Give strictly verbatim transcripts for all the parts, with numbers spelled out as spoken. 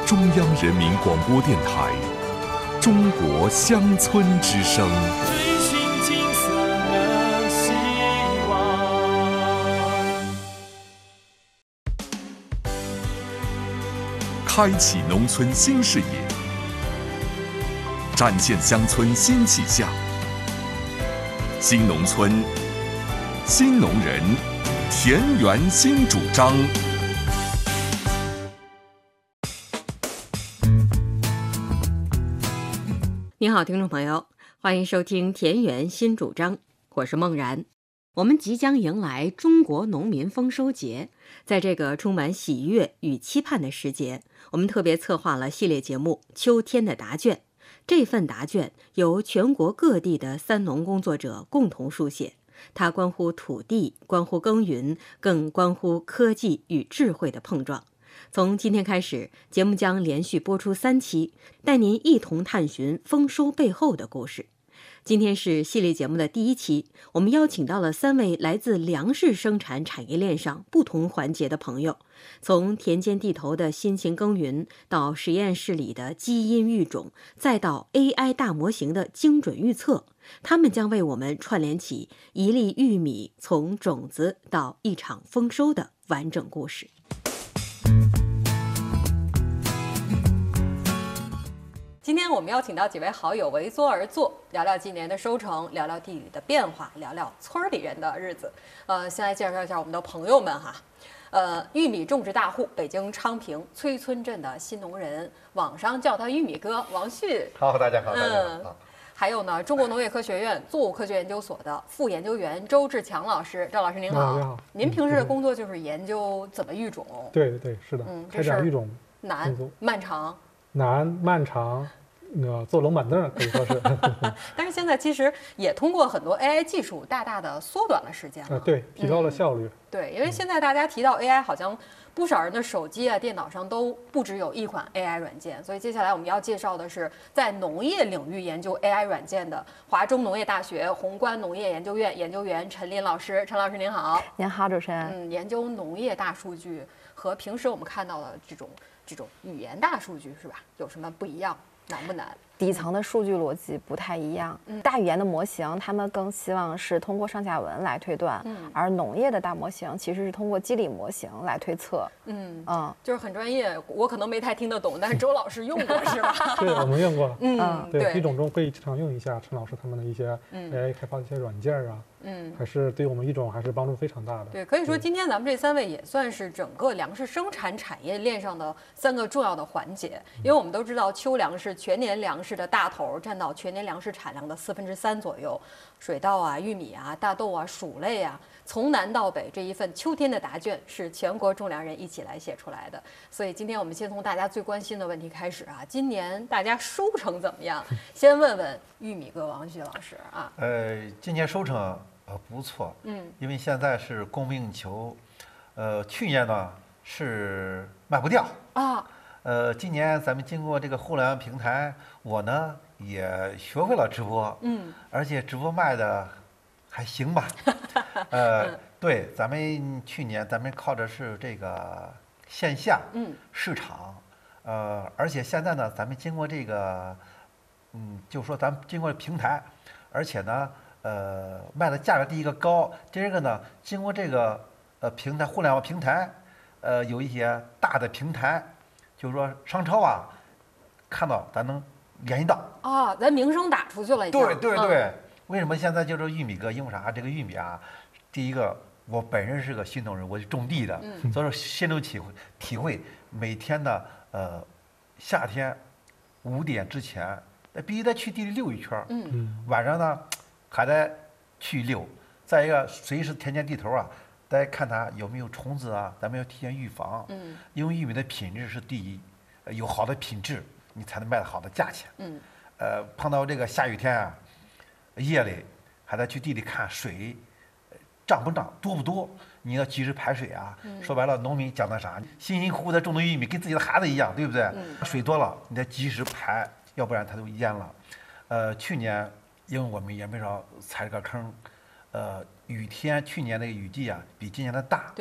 中央人民广播电台《中国乡村之声》。 追寻金色的希望， 开启农村新视野，展现乡村新气象。新农村，新农人，田园新主张。 您好，听众朋友，欢迎收听《田园新主张》，我是梦然。我们即将迎来中国农民丰收节，在这个充满喜悦与期盼的时节，我们特别策划了系列节目《秋天的答卷》。这份答卷由全国各地的三农工作者共同书写，它关乎土地，关乎耕耘，更关乎科技与智慧的碰撞。从今天开始，节目将连续播出三期，带您一同探寻丰收背后的故事。今天是系列节目的第一期，我们邀请到了三位来自粮食生产产业链上不同环节的朋友，从田间地头的辛勤耕耘，到实验室里的基因育种，再到 A I 大模型的精准预测，他们将为我们串联起一粒玉米从种子到一场丰收的完整故事。今天我们邀请到几位好友围桌而坐，聊聊今年的收成，聊聊地里的变化，聊聊村里人的日子。呃，先来介绍一下我们的朋友们哈。呃，玉米种植大户，北京昌平崔村镇的新农人，网上叫他玉米哥王旭。 好，大家好，大家好。 嗯还有呢，中国农业科学院作物科学研究所的副研究员周志强老师，赵老师您好。 啊、您好。 您平时的工作就是研究怎么育种？ 对对对，是的。 嗯， 开展育种难漫长。 难漫长，呃，坐龙板凳可以说是。 但是现在其实也通过很多 A I 技术，大大的缩短了时间了。 啊，对，提高了效率。 嗯、对，因为现在大家提到 A I， 好像不少人的手机啊、电脑上都不只有一款 A I 软件。所以接下来我们要介绍的是在农业领域研究 A I 软件的华中农业大学宏观农业研究院研究员陈林老师。陈老师您好。 您好，主持人。 嗯，研究农业大数据和平时我们看到的这种这种语言大数据是吧？有什么不一样？难不难？ 底层的数据逻辑不太一样。嗯、大语言的模型，他们更希望是通过上下文来推断，嗯、而农业的大模型其实是通过机理模型来推测。嗯嗯，就是很专业，我可能没太听得懂，但是周老师用过是吧？ 对，我们用过。 嗯， 对，育种中会经常用一下陈老师他们的一些 A I 开发的一些软件啊。嗯，还是对我们育种还是帮助非常大的。 对，可以说今天咱们这三位也算是整个粮食生产产业链上的三个重要的环节，因为我们都知道秋粮是全年粮食的大头，占到全年粮食产量的四分之三左右。水稻啊、玉米啊、大豆啊、薯类啊，从南到北这一份秋天的答卷是全国种粮人一起来写出来的。所以今天我们先从大家最关心的问题开始啊，今年大家收成怎么样？先问问玉米哥王旭老师啊。 呃，今年收成。呃，不错，嗯，因为现在是供不应求，呃，去年呢是卖不掉啊，呃，今年咱们经过这个互联网平台，我呢也学会了直播，嗯，而且直播卖的还行吧，呃，对，咱们去年咱们靠的是这个线下嗯市场，呃，而且现在呢，咱们经过这个，嗯，就是说咱们经过平台，而且呢。呃，卖的价格第一个高，第二个呢，经过这个呃平台互联网平台，呃，有一些大的平台，就是说商超啊，看到咱能联系到啊，咱名声打出去了已经。 对对对，嗯、为什么现在就是玉米哥？因为啥？这个玉米啊，第一个我本身是个新农人，我就种地的，嗯、所以说深有体会，体会每天的呃夏天五点之前，必须得去地里溜一圈，嗯，晚上呢。还得去溜，再一个随时田间地头啊，得看它有没有虫子啊，咱们要提前预防。嗯，因为玉米的品质是第一，有好的品质，你才能卖得好的价钱。嗯，呃，碰到这个下雨天啊，夜里还得去地里看水涨不涨，多不多，你要及时排水啊。嗯、说白了，农民讲的啥？辛辛苦苦的种的玉米跟自己的孩子一样，对不对？嗯、水多了，你得及时排，要不然它就淹了。呃，去年。因为我们也没少踩这个坑，呃，雨天去年那个雨季啊，比今年的大。对。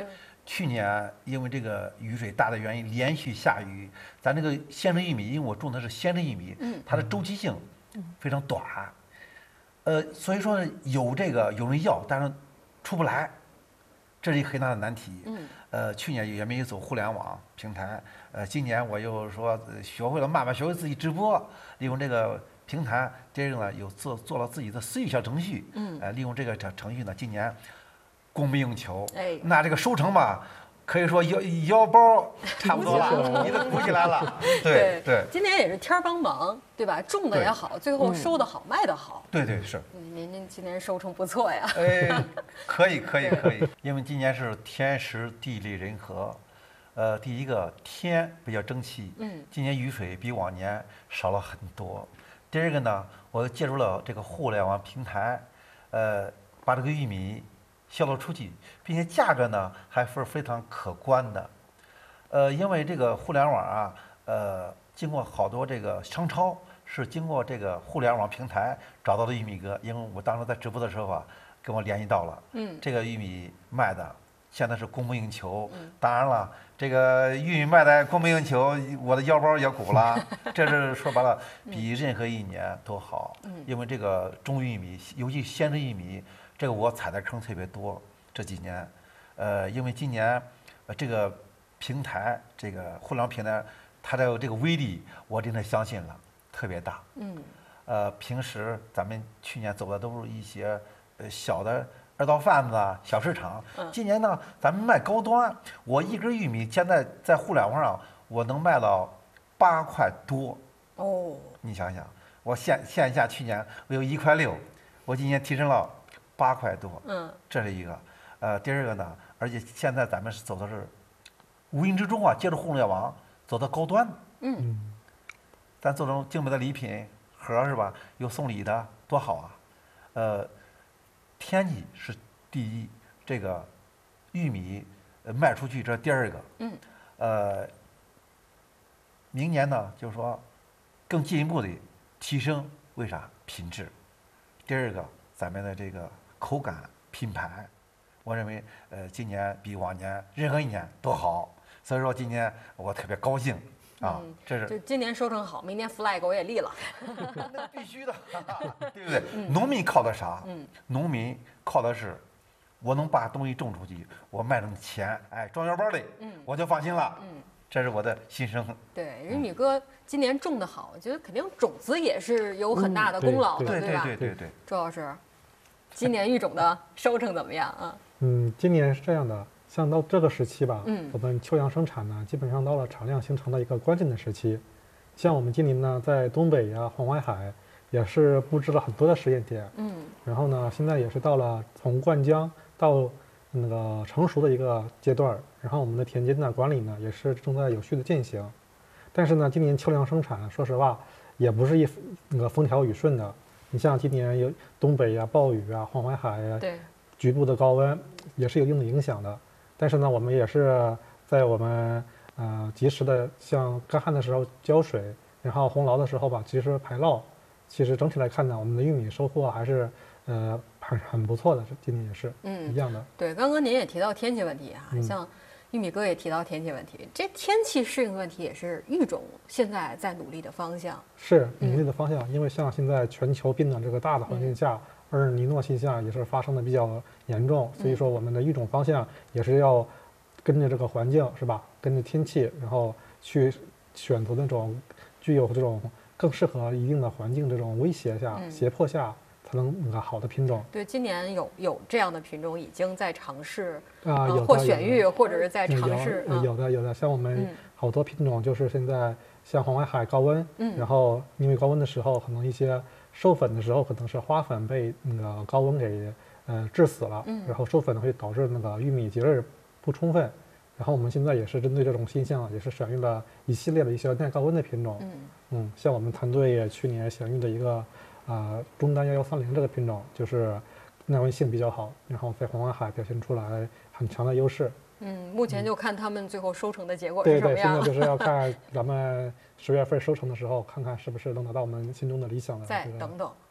去年因为这个雨水大的原因，连续下雨，咱这个鲜橙玉米，因为我种的是鲜橙玉米， 嗯它的周期性非常短，呃，所以说有这个有人要，但是出不来，这是一个很大的难题。 嗯， 呃，去年也没有走互联网平台，呃，今年我又说呃学会了慢慢学会自己直播，利用这个平台，第二个呢有做做了自己的私域小程序， 嗯呃，利用这个程程序呢，今年供不应求， 哎那这个收成吧，可以说腰腰包差不多了，你都鼓起来了，对对今年也是天儿帮忙，对吧？种的也好，最后收的好，卖的好。 对对是。 嗯您您今年收成不错呀。 哎，可以可以可以，因为今年是天时地利人和，呃，第一个天比较争气， 嗯， 今年雨水比往年少了很多。第二个呢，我借助了这个互联网平台，呃，把这个玉米销售出去，并且价格呢还是非常可观的。呃，因为这个互联网啊，呃，经过好多这个商超是经过这个互联网平台找到的玉米哥，因为我当时在直播的时候啊，跟我联系到了， 嗯， 这个玉米卖的现在是供不应求。 嗯， 当然了，这个玉米卖的供不应求，我的腰包也鼓了。这是说白了，比任何一年都好。 嗯， 因为这个中玉米，尤其鲜橙玉米，这个我踩的坑特别多。这几年，呃，因为今年，呃，这个平台，这个互联网平台，它的这个威力，我真的相信了，特别大。 嗯， 呃，平时咱们去年走的都是一些呃小的二道贩子啊、小市场。 嗯， 今年呢，咱们卖高端，我一根玉米现在在互联网上我能卖到八块多。 哦， 你想想，我线线下去年我有一块六，我今年提升了八块多。 嗯， 这是一个。呃，第二个呢，而且现在咱们是走的是无形之中啊，借助互联网走到高端。 嗯， 嗯， 咱做成精美的礼品盒是吧？有送礼的，多好啊！呃，天气是第一，这个玉米呃卖出去这第二个。 嗯， 呃，明年呢，就是说更进一步的提升，为啥？品质。第二个，咱们的这个口感、品牌，我认为呃今年比往年任何一年都好，所以说今年我特别高兴。啊，这是就今年收成好，明年 flag 我也立了。 那必须的，对不对？农民靠的啥？ 嗯， 农民靠的是我能把东西种出去，我卖成钱，哎，装腰包里， 嗯， 我就放心了。 嗯， 这是我的心声。 对，玉米哥今年种的好，我觉得肯定种子也是有很大的功劳的， 对对吧？ 对对对。 周老师，今年育种的收成怎么样啊？ 嗯，今年是这样的。像到这个时期吧， 嗯， 我们秋阳生产呢，基本上到了产量形成的一个关键的时期。像我们今年呢，在东北呀、黄淮海，也是布置了很多的实验点， 嗯， 然后呢，现在也是到了从灌浆到那个成熟的一个阶段，然后我们的田间呢管理呢，也是正在有序的进行。但是呢，今年秋粮生产，说实话，也不是一那个风调雨顺的。你像今年有东北呀、暴雨啊、黄淮海呀， 对， 局部的高温也是有一定的影响的。但是呢，我们也是在我们呃及时的，像干旱的时候浇水，然后洪涝的时候吧，及时排涝。其实整体来看呢，我们的玉米收获还是呃很很不错的，今年也是嗯一样的。 对，刚刚您也提到天气问题啊， 嗯像玉米哥也提到天气问题，这天气适应问题也是育种现在在努力的方向。 是努力的方向，因为像现在全球变暖这个大的环境下，厄尔尼诺现象也是发生的比较严重，所以说我们的育种方向也是要跟着这个环境，是吧？跟着天气，然后去选择那种具有这种更适合一定的环境这种威胁下、 嗯胁迫下才能那个好的品种。 对，今年有有这样的品种已经在尝试啊，有的或选育， 有的或者是在尝试。 有有的有的，像我们嗯好多品种就是现在像黄淮海高温， 嗯然后因为高温的时候，可能一些授粉的时候可能是花粉被那个高温给呃致死了， 嗯然后授粉会导致那个玉米结粒不充分。然后我们现在也是针对这种现象，也是选育了一系列的一些耐高温的品种。 嗯嗯，像我们团队也去年选育的一个啊、呃、中单幺幺三零这个品种，就是耐温性比较好，然后在黄淮海表现出来很强的优势。 嗯，目前就看他们最后收成的结果对对， 是什么样了。 现在就是要看咱们十月份收成的时候，看看是不是能达到我们心中的理想的。 再等等。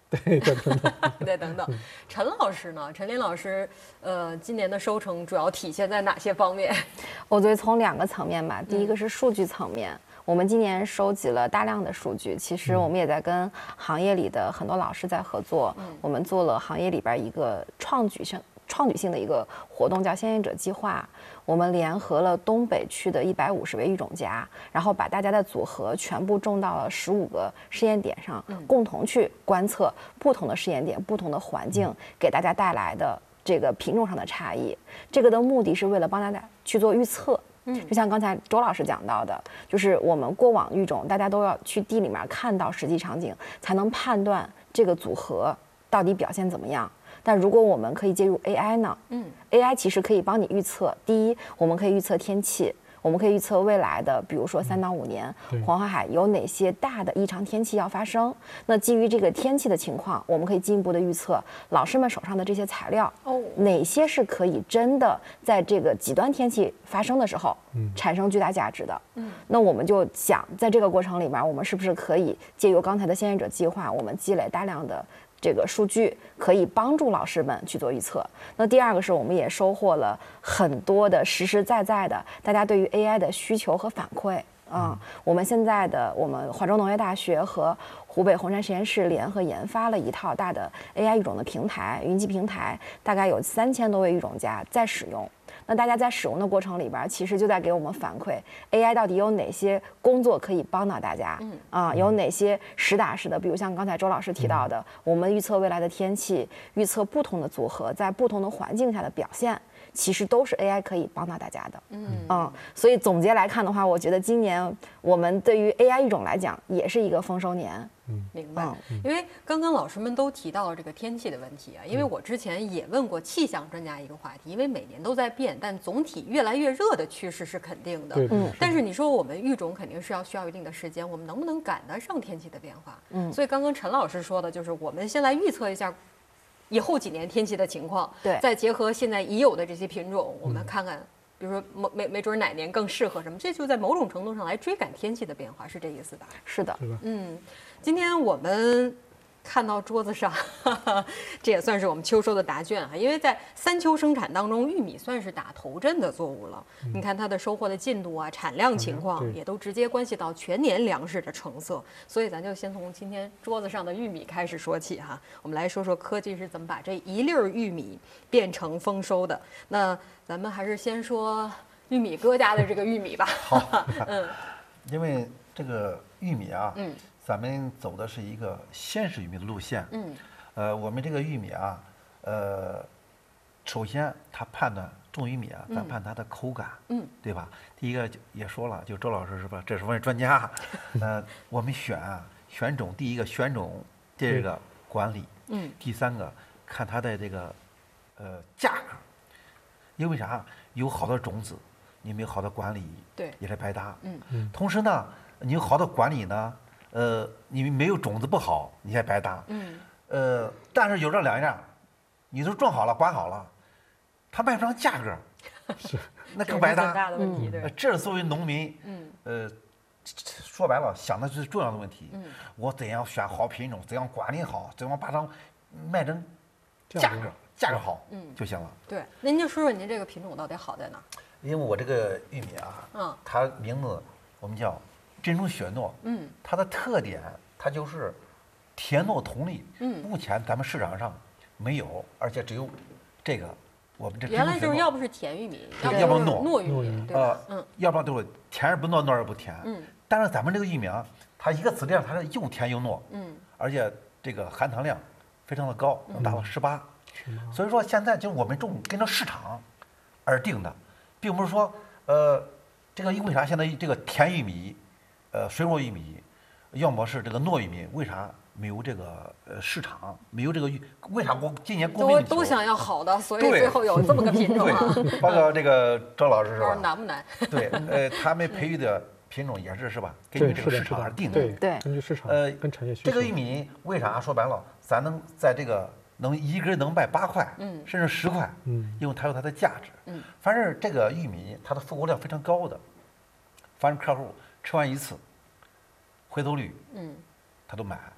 对，再等等。 再等等。陈老师呢？陈林老师，呃，今年的收成主要体现在哪些方面？ 我觉得从两个层面吧，第一个是数据层面。我们今年收集了大量的数据，其实我们也在跟行业里的很多老师在合作。嗯、我们做了行业里边一个创举性、创举性的一个活动，叫先行者计划。我们联合了东北区的一百五十位育种家，然后把大家的组合全部种到了十五个试验点上，嗯、共同去观测不同的试验点、不同的环境给大家带来的这个品种上的差异。这个的目的是为了帮大家去做预测。嗯，就像刚才周老师讲到的，就是我们过往育种，大家都要去地里面看到实际场景，才能判断这个组合到底表现怎么样。但如果我们可以介入 A I 呢？嗯 ，A I 其实可以帮你预测。第一，我们可以预测天气，我们可以预测未来的，比如说三到五年， 嗯、 黄河海有哪些大的异常天气要发生。那基于这个天气的情况，我们可以进一步的预测老师们手上的这些材料，哦，哪些是可以真的在这个极端天气发生的时候，嗯，产生巨大价值的。嗯，那我们就想在这个过程里面，我们是不是可以借由刚才的先行者计划，我们积累大量的这个数据，可以帮助老师们去做预测。那第二个是我们也收获了很多的实实在在的大家对于 A I 的需求和反馈啊、嗯。我们现在的我们华中农业大学和湖北红杉实验室联合研发了一套大的 A I 育种的平台，云集平台，大概有三千多位育种家在使用。那大家在使用的过程里边，其实就在给我们反馈 A I 到底有哪些工作可以帮到大家，嗯啊，有哪些实打实的，比如像刚才周老师提到的，嗯、我们预测未来的天气，预测不同的组合在不同的环境下的表现，其实都是 A I 可以帮到大家的，嗯嗯，所以总结来看的话，我觉得今年我们对于 A I 育种来讲，也是一个丰收年。 嗯，明白。因为刚刚老师们都提到了这个天气的问题啊，因为我之前也问过气象专家一个话题，因为每年都在变，但总体越来越热的趋势是肯定的。嗯。但是你说我们育种肯定是要需要一定的时间，我们能不能赶得上天气的变化？嗯。所以刚刚陈老师说的就是，我们先来预测一下以后几年天气的情况， 对， 再结合现在已有的这些品种，我们看看。比如说没没准哪年更适合什么，这就在某种程度上来追赶天气的变化，是这意思吧？ 是的， 嗯，今天我们看到桌子上，哈哈，这也算是我们秋收的答卷哈，因为在三秋生产当中，玉米算是打头阵的作物了。嗯、你看它的收获的进度啊、产量情况，也都直接关系到全年粮食的成色。所以咱就先从今天桌子上的玉米开始说起哈，我们来说说科技是怎么把这一粒玉米变成丰收的。那咱们还是先说玉米哥家的这个玉米吧。 好，嗯，因为这个玉米啊，嗯。咱们走的是一个鲜食玉米的路线，嗯，呃，我们这个玉米啊，呃，首先它判断种玉米啊，咱判它的口感，嗯，对吧？第一个也说了，就周老师是吧？这是问专家，呃，我们选啊，选种，第一个选种，第二个管理，嗯，第三个看它的这个呃价格，因为啥？有好的种子，你没有好的管理， 对， 也是白搭，嗯嗯。同时呢，你有好的管理呢。呃，你没有种子不好，你还白搭。嗯。呃，但是有这两样，你都种好了、管好了，它卖不上价格， 是， 那更白搭。 很大的问题，对。 这是作为农民，嗯，呃，说白了，想的是重要的问题。嗯。我怎样选好品种，怎样管理好，怎样把它卖成价格，价格好，嗯，就行了。 对，那您就说说您这个品种到底好在哪？ 因为我这个玉米啊，嗯，它名字我们叫。珍珠雪糯，嗯，它的特点，它就是甜糯同粒，嗯，目前咱们市场上没有，而且只有这个我们这原来就是要不是甜玉米， 要不糯糯玉米，对吧？ 嗯，要不然就是甜而不糯，糯而不甜，嗯。但是咱们这个玉米啊，它一个籽量它是又甜又糯，嗯，而且这个含糖量非常的高，能达到十八，所以说现在就我们种跟着市场而定的，并不是说呃这个为啥现在这个甜玉米。呃，水果玉米，要么是这个糯玉米，为啥没有这个呃市场？没有这个玉，为啥我今年国民都都想要好的，所以最后有这么个品种啊。 对，包括这个周老师是吧？ 难不难？ 对，呃，他们培育的品种也是是吧？根据这个市场而定的。 对对，根据市场呃跟产业需求。 这个玉米为啥说白了，咱能在这个能一根能卖八块，嗯，甚至十块，嗯，因为它有它的价值，嗯，反正这个玉米它的复购量非常高的，反正客户。吃完一次，回头率，嗯，他都买，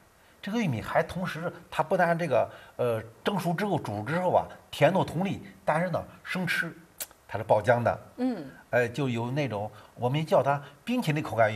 这个玉米还同时它不但这个呃蒸熟之后煮之后啊甜度同粒，但是呢生吃它是爆浆的， 嗯， 呃就有那种我们叫它冰淇淋口感